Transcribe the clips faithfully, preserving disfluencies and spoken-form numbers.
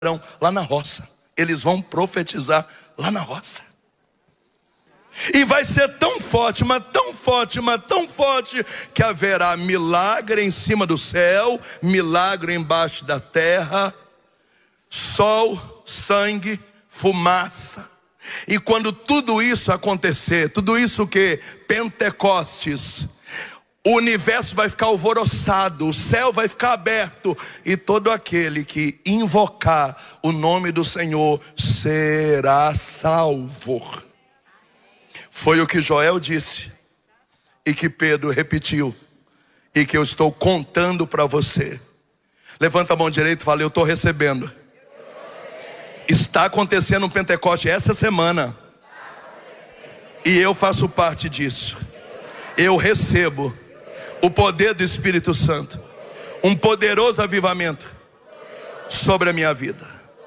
lá na roça. Eles vão profetizar lá na roça. E vai ser tão forte, mas tão forte, mas tão forte, que haverá milagre em cima do céu, milagre embaixo da terra, sol, sangue, fumaça. E quando tudo isso acontecer, tudo isso que Pentecostes, o universo vai ficar alvoroçado, o céu vai ficar aberto, e todo aquele que invocar o nome do Senhor será salvo. Foi o que Joel disse, e que Pedro repetiu, e que eu estou contando para você. Levanta a mão direita e fala: eu estou recebendo. Está acontecendo um Pentecoste essa semana, e eu faço parte disso. Eu recebo o poder do Espírito Santo, um poderoso avivamento sobre a minha vida.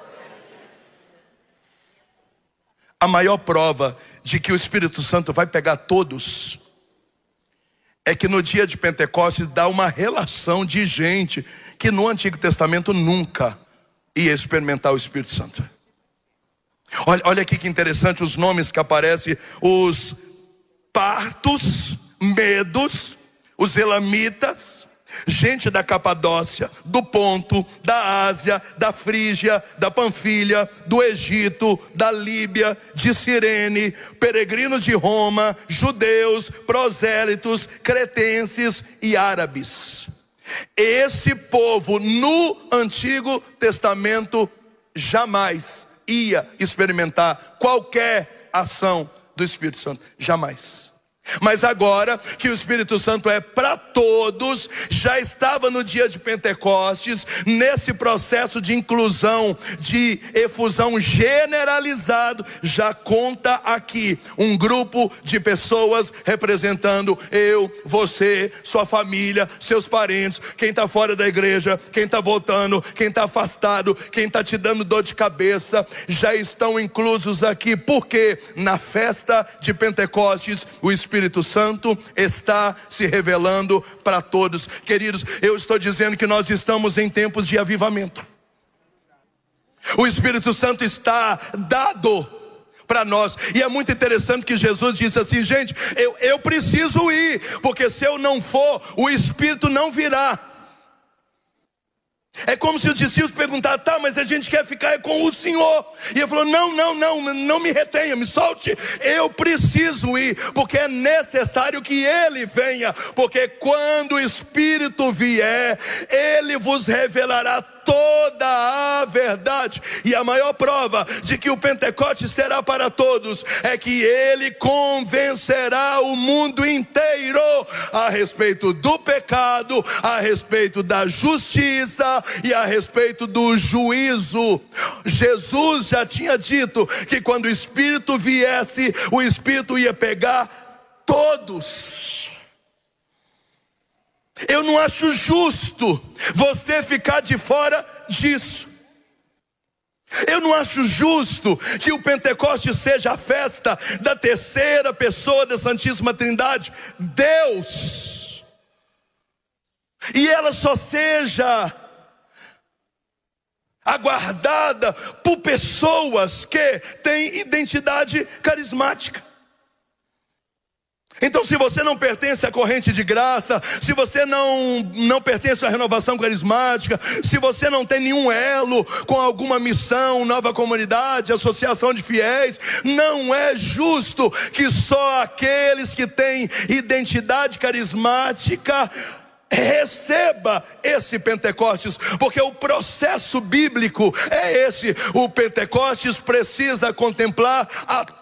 A maior prova de que o Espírito Santo vai pegar todos é que no dia de Pentecostes dá uma relação de gente que no Antigo Testamento nunca ia experimentar o Espírito Santo. Olha, olha aqui que interessante os nomes que aparecem: os partos, medos, os elamitas, gente da Capadócia, do Ponto, da Ásia, da Frígia, da Panfilha, do Egito, da Líbia, de Cirene, peregrinos de Roma, judeus, prosélitos, cretenses e árabes. Esse povo no Antigo Testamento jamais ia experimentar qualquer ação do Espírito Santo, jamais. Mas agora que o Espírito Santo é para todos, já estava no dia de Pentecostes, nesse processo de inclusão, de efusão generalizado, já conta aqui um grupo de pessoas representando eu, você, sua família, seus parentes, quem está fora da igreja, quem está voltando, quem está afastado, quem está te dando dor de cabeça, já estão inclusos aqui, porque na festa de Pentecostes o Espírito O Espírito Santo está se revelando para todos. Queridos, eu estou dizendo que nós estamos em tempos de avivamento. O Espírito Santo está dado para nós. E é muito interessante que Jesus disse assim: gente, eu, eu preciso ir, porque se eu não for, o Espírito não virá. É como se os discípulos perguntaram: tá, mas a gente quer ficar com o Senhor. E ele falou: não, não, não, não me retenha, me solte. Eu preciso ir, porque é necessário que Ele venha. Porque quando o Espírito vier, Ele vos revelará toda a verdade. E a maior prova de que o Pentecoste será para todos é que Ele convencerá o mundo inteiro a respeito do pecado, a respeito da justiça e a respeito do juízo. Jesus já tinha dito que quando o Espírito viesse, o Espírito ia pegar todos. Eu não acho justo você ficar de fora disso. Eu não acho justo que o Pentecoste seja a festa da terceira pessoa da Santíssima Trindade, Deus, e ela só seja aguardada por pessoas que têm identidade carismática. Então, se você não pertence à corrente de graça, se você não, não pertence à renovação carismática, se você não tem nenhum elo com alguma missão, nova comunidade, associação de fiéis, não é justo que só aqueles que têm identidade carismática receba esse Pentecostes, porque o processo bíblico é esse. O Pentecostes precisa contemplar a